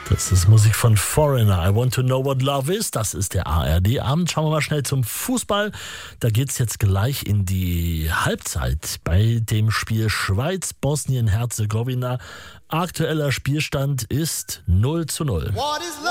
Das ist Musik von Foreigner. I want to know what love is. Das ist der ARD-Abend. Schauen wir mal schnell zum Fußball. Da geht es jetzt gleich in die Halbzeit bei dem Spiel Schweiz-Bosnien-Herzegowina. Aktueller Spielstand ist 0:0.